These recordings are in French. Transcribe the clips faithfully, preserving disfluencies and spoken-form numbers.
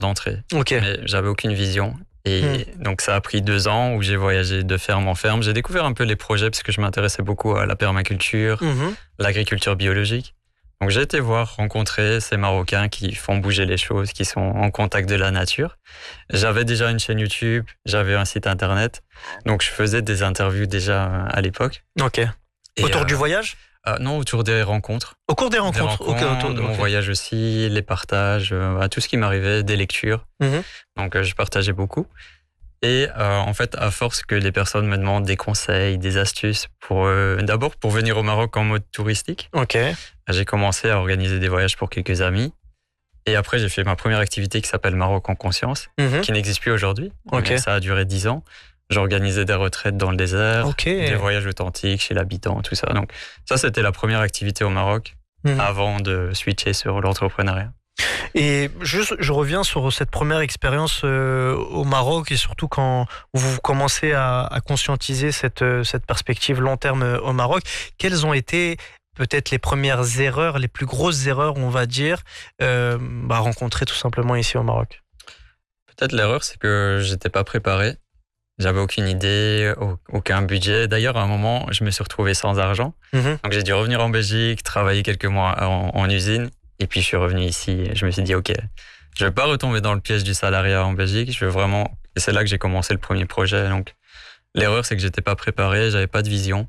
d'entrée. Ok. Mais j'avais aucune vision. Et mmh. donc ça a pris deux ans où j'ai voyagé de ferme en ferme. J'ai découvert un peu les projets parce que je m'intéressais beaucoup à la permaculture, mmh. l'agriculture biologique. Donc j'ai été voir, rencontrer ces Marocains qui font bouger les choses, qui sont en contact de la nature. J'avais déjà une chaîne YouTube, j'avais un site internet. Donc je faisais des interviews déjà à l'époque. Ok. Et autour euh, du voyage euh, Non, autour des rencontres. Au cours des rencontres, des rencontres okay, autour de mon okay. voyage aussi, les partages, euh, tout ce qui m'arrivait, des lectures. Mmh. Donc euh, je partageais beaucoup. Et euh, en fait, à force que les personnes me demandent des conseils, des astuces, pour euh, d'abord pour venir au Maroc en mode touristique, okay. j'ai commencé à organiser des voyages pour quelques amis. Et après, j'ai fait ma première activité qui s'appelle Maroc en conscience, mmh. qui n'existe plus aujourd'hui. Okay. Ça a duré dix ans. J'organisais des retraites dans le désert, okay. des voyages authentiques chez l'habitant, tout ça. Donc ça, c'était la première activité au Maroc mmh. avant de switcher sur l'entrepreneuriat. Et juste, je reviens sur cette première expérience euh, au Maroc et surtout quand vous commencez à, à conscientiser cette, cette perspective long terme au Maroc. Quelles ont été peut-être les premières erreurs, les plus grosses erreurs, on va dire, euh, bah, rencontrées tout simplement ici au Maroc? Peut-être l'erreur, c'est que j'étais pas préparé. J'avais aucune idée, aucun budget. D'ailleurs, à un moment, je me suis retrouvé sans argent. Mmh. Donc, j'ai dû revenir en Belgique, travailler quelques mois en, en usine. Et puis, je suis revenu ici et je me suis dit, OK, je ne vais pas retomber dans le piège du salariat en Belgique. Je veux vraiment... Et c'est là que j'ai commencé le premier projet. Donc, l'erreur, c'est que je n'étais pas préparé, je n'avais pas de vision.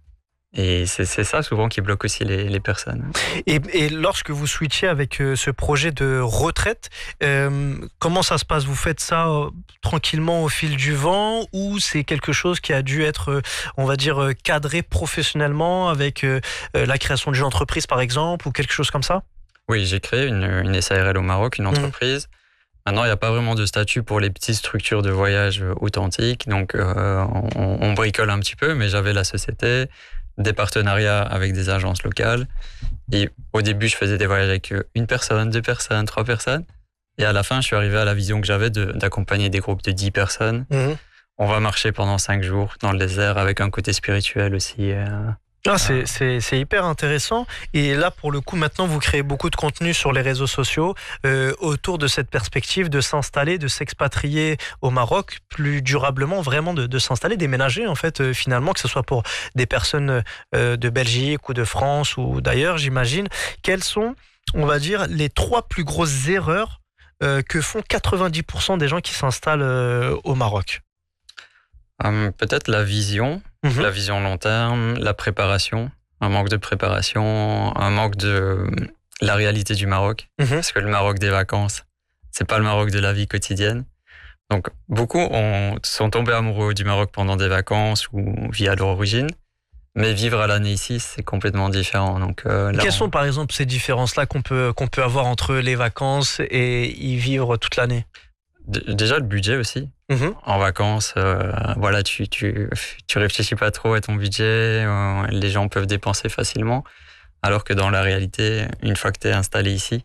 Et c'est, c'est ça souvent qui bloque aussi les, les personnes. Et, et lorsque vous switchez avec euh, ce projet de retraite, euh, comment ça se passe? Vous faites ça euh, tranquillement au fil du vent ou c'est quelque chose qui a dû être, euh, on va dire, euh, cadré professionnellement avec euh, la création d'une entreprise par exemple ou quelque chose comme ça? Oui, j'ai créé une, une S A R L au Maroc, une entreprise. Mmh. Maintenant, il n'y a pas vraiment de statut pour les petites structures de voyage authentiques. Donc, euh, on, on bricole un petit peu, mais j'avais la société, des partenariats avec des agences locales. Et au début, je faisais des voyages avec une personne, deux personnes, trois personnes. Et à la fin, je suis arrivé à la vision que j'avais de, d'accompagner des groupes de dix personnes. Mmh. On va marcher pendant cinq jours dans le désert avec un côté spirituel aussi. Euh, Ah, c'est, c'est, c'est hyper intéressant. Et là, pour le coup, maintenant, vous créez beaucoup de contenu sur les réseaux sociaux euh, autour de cette perspective de s'installer, de s'expatrier au Maroc plus durablement, vraiment de, de s'installer, déménager, en fait, euh, finalement, que ce soit pour des personnes euh, de Belgique ou de France ou d'ailleurs, j'imagine. Quelles sont, on va dire, les trois plus grosses erreurs euh, que font quatre-vingt-dix pour cent des gens qui s'installent euh, au Maroc? Hum, peut-être la vision. Mmh. La vision long terme, la préparation, un manque de préparation, un manque de la réalité du Maroc. Mmh. Parce que le Maroc des vacances, c'est pas le Maroc de la vie quotidienne. Donc, beaucoup ont, sont tombés amoureux du Maroc pendant des vacances ou via leur origine. Mais vivre à l'année ici, c'est complètement différent. Donc, euh, là, Quelles on... sont par exemple ces différences-là qu'on peut, qu'on peut avoir entre les vacances et y vivre toute l'année? Déjà, le budget aussi. Mmh. En vacances, euh, voilà, tu, tu, tu réfléchis pas trop à ton budget, euh, les gens peuvent dépenser facilement, alors que dans la réalité, une fois que tu es installé ici,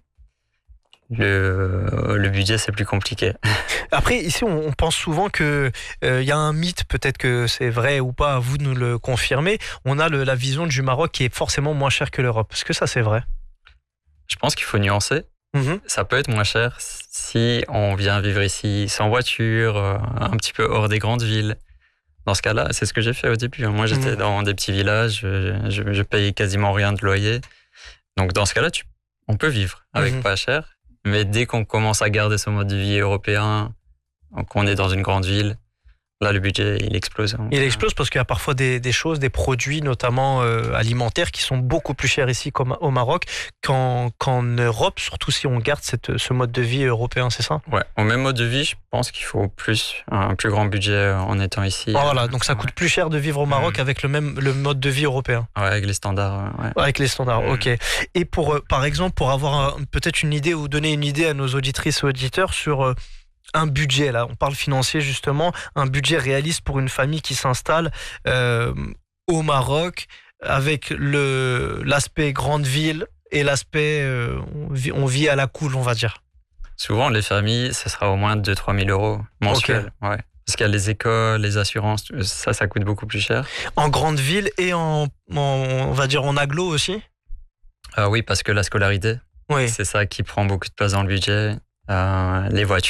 le, le budget, c'est plus compliqué. Après, ici, on, on pense souvent qu'il euh, y a un mythe, peut-être que c'est vrai ou pas, à vous de nous le confirmer. On a le, la vision du Maroc qui est forcément moins chère que l'Europe. Est-ce que ça, c'est vrai? Je pense qu'il faut nuancer. Mmh. Ça peut être moins cher si on vient vivre ici sans voiture, un petit peu hors des grandes villes. Dans ce cas-là, c'est ce que j'ai fait au début. Moi, j'étais mmh. dans des petits villages, je, je, je payais quasiment rien de loyer. Donc, dans ce cas-là, tu, on peut vivre avec mmh. pas cher. Mais dès qu'on commence à garder ce mode de vie européen, qu'on est dans une grande ville, là, le budget, il explose. Il explose parce qu'il y a parfois des, des choses, des produits, notamment euh, alimentaires, qui sont beaucoup plus chers ici qu'au Maroc qu'en, qu'en Europe, surtout si on garde cette, ce mode de vie européen, c'est ça? Ouais, au même mode de vie, je pense qu'il faut plus, un plus grand budget en étant ici. Oh, voilà, donc ça coûte ouais. plus cher de vivre au Maroc mmh. avec le même le mode de vie européen. Ouais, avec les standards. Ouais. Avec les standards, mmh. ok. Et pour, euh, par exemple, pour avoir un, peut-être une idée ou donner une idée à nos auditrices et auditeurs sur... Euh, un budget, là, on parle financier justement, un budget réaliste pour une famille qui s'installe euh, au Maroc avec le, l'aspect grande ville et l'aspect euh, on, vit, on vit à la cool, on va dire. Souvent, les familles, ça sera au moins deux à trois mille euros mensuels. Okay. Ouais. Parce qu'il y a les écoles, les assurances, ça, ça coûte beaucoup plus cher. En grande ville et en, en on va dire en agglo aussi? euh, Oui, parce que la scolarité, oui. c'est ça qui prend beaucoup de place dans le budget. euh, les voitures.